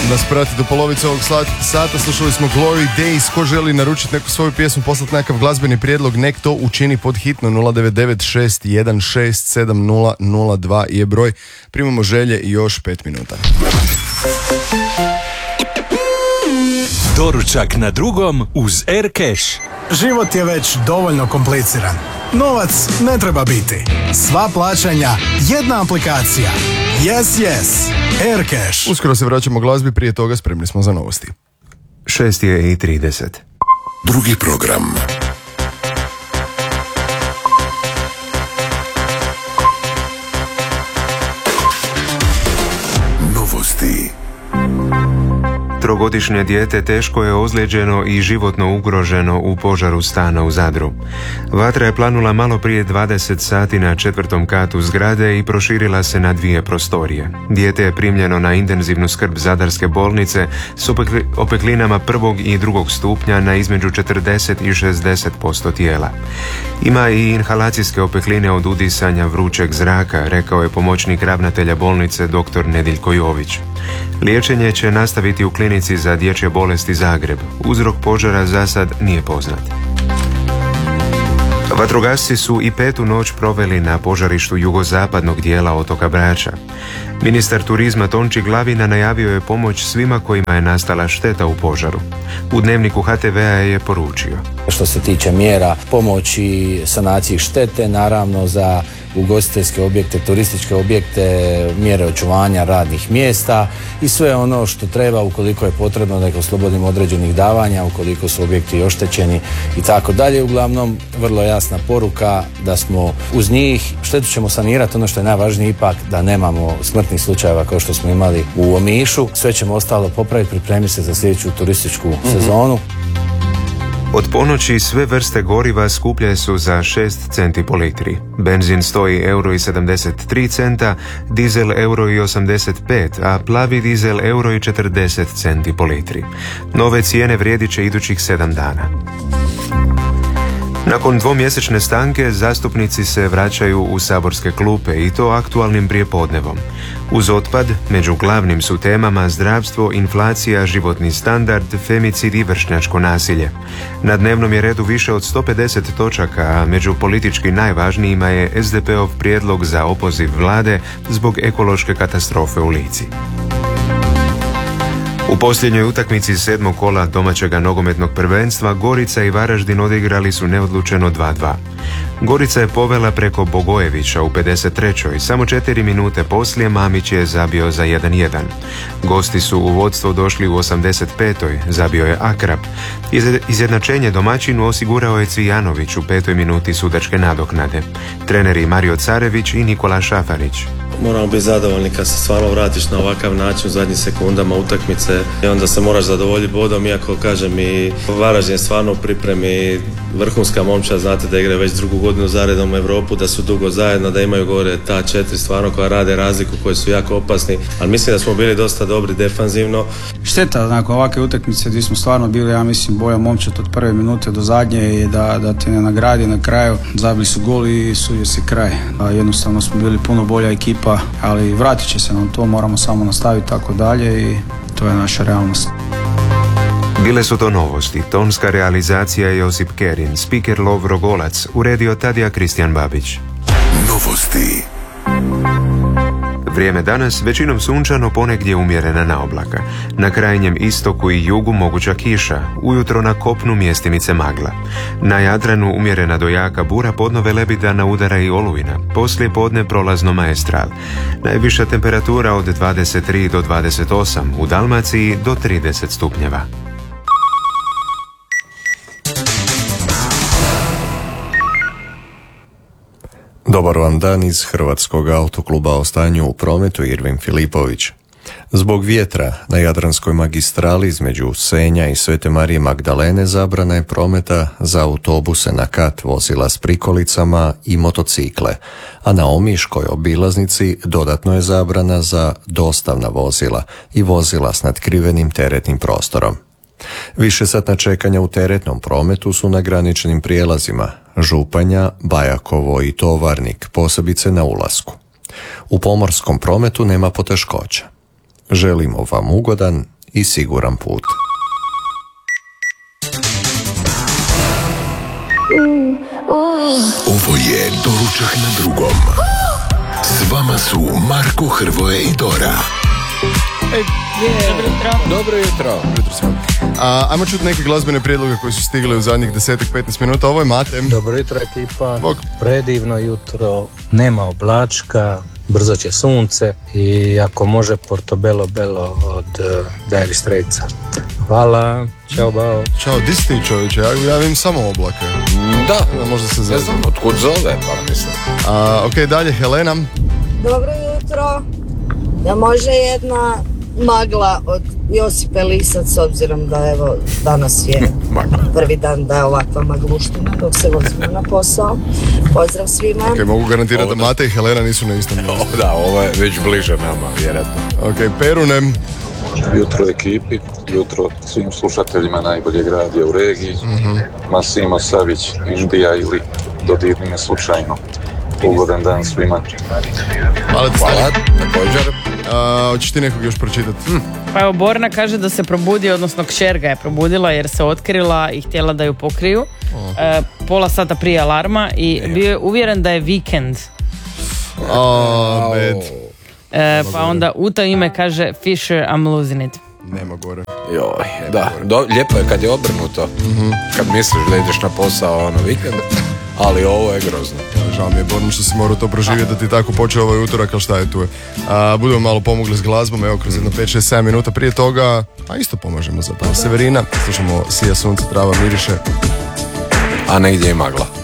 nas prati do polovice ovog sata. Slušali smo Glory Days. Ko želi naručiti neku svoju pjesmu, poslati nekakav glazbeni prijedlog, nek to učini pod hitno. 09961670002 je broj. Primamo želje i još 5 minuta. Doručak na drugom uz Aircash. Život je već dovoljno kompliciran. Novac ne treba biti. Sva plaćanja, jedna aplikacija. Yes. Aircash. Uskoro se vraćamo glazbi, prije toga spremni smo za novosti. 6:30. Drugi program. Novosti. Trogodišnje dijete teško je ozlijeđeno i životno ugroženo u požaru stana u Zadru. Vatra je planula malo prije 20 sati na 4. katu zgrade i proširila se na 2 prostorije. Dijete je primljeno na intenzivnu skrb Zadarske bolnice s opeklinama 1. i 2. stupnja na između 40 i 60% tijela. Ima i inhalacijske opekline od udisanja vrućeg zraka, rekao je pomoćnik ravnatelja bolnice dr. Nediljko Jović. Liječenje će nastaviti u klinici za dječje bolesti Zagreb. Uzrok požara za sad nije poznat. Vatrogasci su i 5. noć proveli na požarištu jugozapadnog dijela otoka Brača. Ministar turizma Tonči Glavina najavio je pomoć svima kojima je nastala šteta u požaru. U dnevniku HTV-a je poručio: što se tiče mjera pomoći sanaciji štete, naravno za ugostiteljske objekte, turističke objekte, mjere očuvanja radnih mjesta i sve ono što treba ukoliko je potrebno da ih oslobodimo određenih davanja, ukoliko su objekti oštećeni i tako dalje. Uglavnom, vrlo jasna poruka da smo uz njih, štetu ćemo sanirati, ono što je najvažnije ipak da nemamo smrtnih slučajeva kao što smo imali u Omišu. Sve ćemo ostalo popraviti, pripremiti se za sljedeću turističku sezonu. Od ponoći sve vrste goriva skuplje su za 6 centi po litri. Benzin stoji €1,73, dizel €1,85, a plavi dizel €1,40 centi po litri. Nove cijene vrijedit će idućih 7 dana. Nakon dvomjesečne stanke zastupnici se vraćaju u saborske klupe i to aktualnim prijepodnevom. Uz otpad, među glavnim su temama zdravstvo, inflacija, životni standard, femicid i vršnjačko nasilje. Na dnevnom je redu više od 150 točaka, a među politički najvažnijima je SDP-ov prijedlog za opoziv vlade zbog ekološke katastrofe u Lici. U posljednjoj utakmici 7. kola domaćega nogometnog prvenstva Gorica i Varaždin odigrali su neodlučeno 2:2. Gorica je povela preko Bogojevića u 53. Samo 4 minute poslije Mamić je zabio za 1:1. Gosti su u vodstvo došli u 85. Zabio je Akrap. Izjednačenje domaćinu osigurao je Cvijanović u 5. minuti sudačke nadoknade. Treneri Mario Carević i Nikola Šafarić. Moramo biti zadovoljni kad se stvarno vratiš na ovakav način u zadnjim sekundama utakmice i onda se moraš zadovoljiti bodom, iako kažem i Varaždin je stvarno u pripremi vrhunska momčad, znate da igra već 2. godinu zaredom u Europu, da su dugo zajedno, da imaju gore ta 4 stvarno koja rade razliku, koji su jako opasni, ali mislim da smo bili dosta dobri defanzivno. Šteta nakon ovakve utakmice gdje smo stvarno bili, ja mislim, bolja momčad od prve minute do zadnje i da te ne nagradi na kraju. Zabili su gol i sudio se kraj. Jednostavno smo bili puno bolja ekipa, ali vratit će se nam to, moramo samo nastaviti tako dalje i to je naša realnost. Bile su to novosti. Tonska realizacija Josip Kerin, spiker Lovro Golac, uredio Tadija Kristijan Babić. Novosti. Vrijeme danas većinom sunčano, ponegdje umjerena naoblaka. Na krajnjem istoku i jugu moguća kiša, ujutro na kopnu mjestimice magla. Na Jadranu umjerena do jaka bura, podno Velebitdana udara i olujna. Poslije podne prolazno Maestral. Najviša temperatura od 23 do 28, u Dalmaciji do 30 stupnjeva. Dobar vam dan iz Hrvatskog autokluba o stanju u prometu, Irvin Filipović. Zbog vjetra na Jadranskoj magistrali između Senja i Svete Marije Magdalene zabrana je prometa za autobuse na kat, vozila s prikolicama i motocikle, a na Omiškoj obilaznici dodatno je zabrana za dostavna vozila i vozila s natkrivenim teretnim prostorom. Višesatna čekanja u teretnom prometu su na graničnim prijelazima Županja, Bajakovo i Tovarnik, posebice na ulasku. U pomorskom prometu nema poteškoća. Želimo vam ugodan i siguran put. Ovo je Doručak na drugom. S vama su Marko, Hrvoje i Dora. Dobro jutro. Ajmo čuti neke glazbene prijedloge koji su stigli u zadnjih 10-15 minuta. Ovo je Mate. Dobro jutro ekipa. Bog. Predivno jutro, nema oblačka, brzo će sunce i ako može Portobello Bello od Dire Straitsa. Hvala, čao bao. Ćao, di si ti čovječe? Ja vidim samo oblake. Da, možda se ne zove. znam otkud zove, pa mislim. Ok, dalje, Helena. Dobro jutro. Da može jedna magla od Josipe Lisac, s obzirom da evo danas je prvi dan da je ovakva magluština dok se vozimo na posao. Pozdrav svima. Ok, mogu garantirati da Mate i Helena nisu na istom mjestu. Da, ovo je već bliže nama, vjerojatno. Ok, Perune. Jutro ekipi, jutro svim slušateljima najboljeg radija u regiji. Masimo Savić, Indija ili dodirnije slučajno. Ugodan dan svima. Hvala, također. Hoćeš ti nekog još pročitati? Pa evo, Borna kaže da se probudi, odnosno kćer ga je probudila jer se otkrila i htjela da ju pokriju. Pola sata prije alarma i bio je uvjeren da je vikend. Pa onda u to ime kaže Fisher, I'm losing it. Nema gore. Joj, da, lijepo je kad je obrnuto. Kad misliš da ideš na posao vikend, ali ovo je grozno. Žao mi je, Borno, što si morao to proživjeti da ti tako počeo ovaj utorak, ali šta je tu je. Budemo malo pomogli s glazbom, evo kroz jedno 5-6-7 minuta prije toga, a isto pomažemo zapravo. Severina, slušamo Sija sunce, trava miriše. A negdje je magla.